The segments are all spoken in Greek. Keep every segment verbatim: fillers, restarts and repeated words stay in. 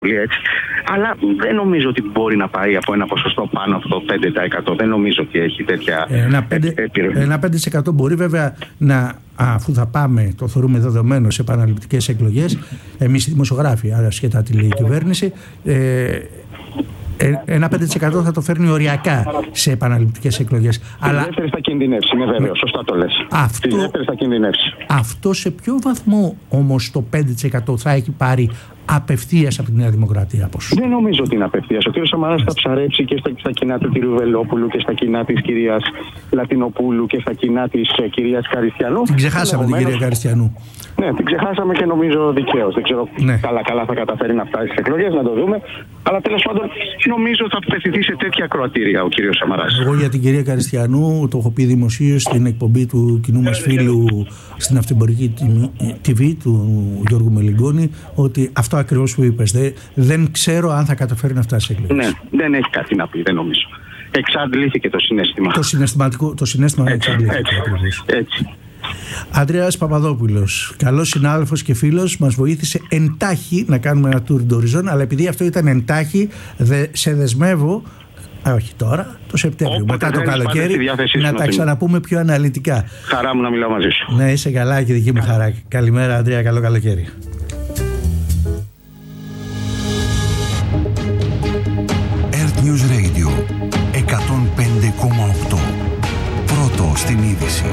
πολύ έτσι. Αλλά δεν νομίζω ότι μπορεί να πάει από ένα ποσοστό πάνω από το πέντε τοις εκατό. Δεν νομίζω ότι έχει τέτοια επιρροή. Ένα πέντε τοις εκατό μπορεί βέβαια να, αφού θα πάμε, το θεωρούμε δεδομένο, σε επαναληπτικές εκλογές, εμείς οι δημοσιογράφοι, άρα σχετά τη λέει η κυβέρνηση, ε, ένα πέντε τοις εκατό θα το φέρνει οριακά σε επαναληπτικές εκλογές. Τη Αλλά... δεύτερη θα κινδυνεύσει, είναι βέβαιο. Σωστά το λες. Αυτό... Τη δεύτερη θα κινδυνεύσει. Αυτό σε ποιο βαθμό όμως το πέντε τοις εκατό θα έχει πάρει απευθείας από τη Νέα Δημοκρατία? Πώς? Δεν νομίζω ότι είναι απευθείας. Ο κ. Σαμαράς θα ψαρέψει και στα, στα κοινά του κ. Βελόπουλου και στα κοινά της κυρίας Λατινοπούλου και στα κοινά της uh, κυρίας Καριστιανού. Την ξεχάσαμε την κυρία Καριστιανού. Ναι, την ξεχάσαμε και νομίζω δικαίως. Δεν ξέρω ναι. καλά καλά θα καταφέρει να φτάσει στις εκλογές, να το δούμε. Αλλά τέλος πάντων νομίζω θα πεθυθεί σε τέτοια ακροατήρια ο κ. Σαμαράς. Εγώ για την κυρία Καριστιανού το έχω πει δημοσίως στην εκπομπή του κοινού μας φίλου στην Αυτεμπορική τι βι του Γιώργου Μελιγκόνη, ότι αυτό ακριβώς που είπες. Δεν, δεν ξέρω αν θα καταφέρει να φτάσει σε εκλογές. Ναι, δεν έχει κάτι να πει, δεν νομίζω. Εξαντλήθηκε το συναίσθημα. Το συναισθηματικό, το συναίσθημα έτσι, εξαντλήθηκε. Έτσι, έτσι. Ανδρέας Παπαδόπουλος, καλός συνάδελφος και φίλος, μας βοήθησε εντάχει να κάνουμε ένα tour d'horizon, αλλά επειδή αυτό ήταν εντάχει, δε, σε δεσμεύω, α, όχι τώρα, το Σεπτέμβριο, Όποτε μετά το καλοκαίρι, να τα ξαναπούμε πιο αναλυτικά. Χαρά μου να μιλάω μαζί σου. Ναι, είσαι καλά και δική μου χαρά. Καλημέρα, Ανδρέα, καλό καλοκαίρι. News Radio εκατόν πέντε κόμμα οκτώ. Πρώτο στην είδηση.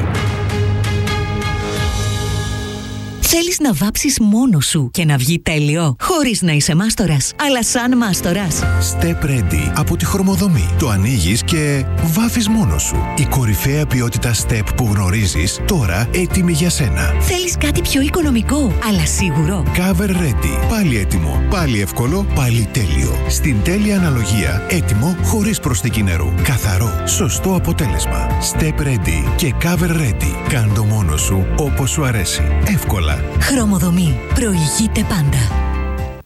Θέλεις να βάψεις μόνος σου και να βγει τέλειο, χωρίς να είσαι μάστορας, αλλά σαν μάστορας? Step Ready από τη Χρωμοδομή. Το ανοίγεις και βάφεις μόνος σου. Η κορυφαία ποιότητα Step που γνωρίζεις, τώρα έτοιμη για σένα. Θέλεις κάτι πιο οικονομικό, αλλά σίγουρο? Cover Ready. Πάλι έτοιμο, πάλι εύκολο, πάλι τέλειο. Στην τέλεια αναλογία, έτοιμο χωρίς προσθήκη νερού. Καθαρό, σωστό αποτέλεσμα. Step Ready και Cover Ready. Κάν' το μόνος σου όπως σου αρέσει. Εύκολα. Χρωμοδομή. Προηγείται πάντα.